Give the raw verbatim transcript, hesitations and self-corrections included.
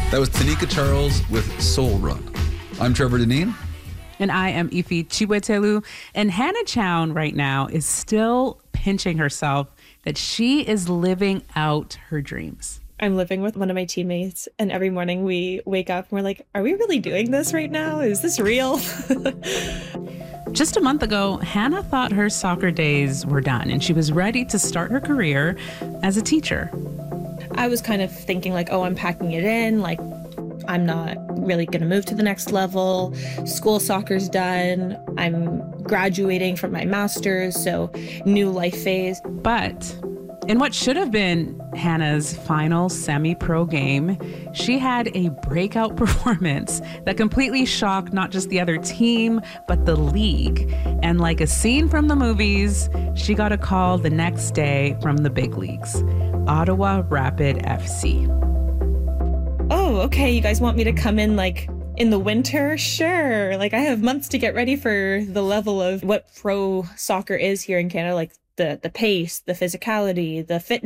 That was Tanika Charles with Soul Run. I'm Trevor Deneen. And I am Ife Chiwetelu. And Hannah Chown right now is still pinching herself that she is living out her dreams. I'm living with one of my teammates, and every morning we wake up and we're like, are we really doing this right now? Is this real? Just a month ago, Hannah thought her soccer days were done, and she was ready to start her career as a teacher. I was kind of thinking like, oh, I'm packing it in. Like, I'm not really going to move to the next level. School soccer's done. I'm graduating from my master's, so new life phase. But in what should have been Hannah's final semi-pro game, she had a breakout performance that completely shocked not just the other team, but the league. And like a scene from the movies, she got a call the next day from the big leagues, Ottawa Rapid F C. Oh, okay, you guys want me to come in like in the winter? Sure. Like, I have months to get ready for the level of what pro soccer is here in Canada, like the the pace, the physicality, the fitness.